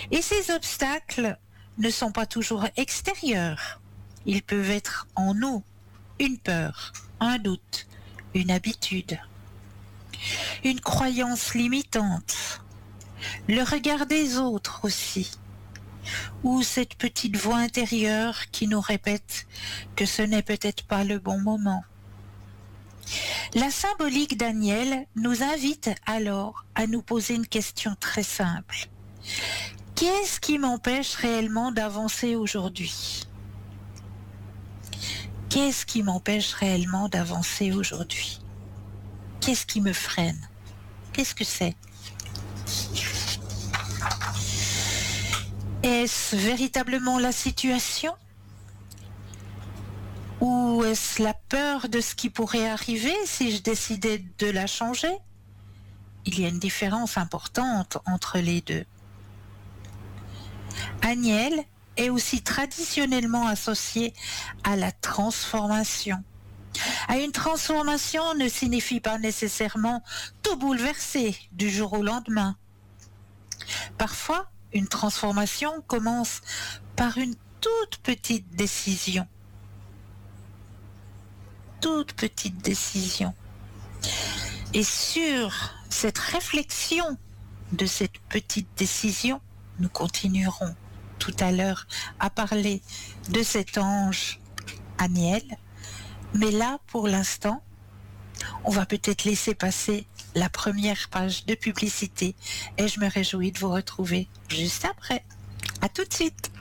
Et ces obstacles ne sont pas toujours extérieurs. Ils peuvent être en nous, une peur, un doute, une habitude, une croyance limitante, le regard des autres aussi, ou cette petite voix intérieure qui nous répète que ce n'est peut-être pas le bon moment. La symbolique d'Aniel nous invite alors à nous poser une question très simple. Qu'est-ce qui m'empêche réellement d'avancer aujourd'hui ? Qu'est-ce qui m'empêche réellement d'avancer aujourd'hui ? Qu'est-ce qui me freine ? Qu'est-ce que c'est ? Est-ce véritablement la situation ? Ou est-ce la peur de ce qui pourrait arriver si je décidais de la changer ? Il y a une différence importante entre les deux. Aniel est aussi traditionnellement associé à la transformation. Une transformation ne signifie pas nécessairement tout bouleverser du jour au lendemain. Parfois, une transformation commence par une toute petite décision. Toute petite décision. Et sur cette réflexion de cette petite décision, nous continuerons tout à l'heure à parler de cet ange Aniel. Mais là, pour l'instant, on va peut-être laisser passer la première page de publicité et je me réjouis de vous retrouver juste après. À tout de suite.